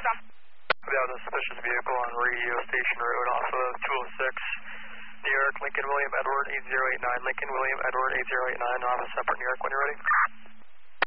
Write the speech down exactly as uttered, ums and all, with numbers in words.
Tom. We have a suspicious vehicle on Radio Station Road off of two oh six, New York, Lincoln William Edward eight zero eight nine, Lincoln William Edward eight zero eight nine, off of separate New York when you're ready.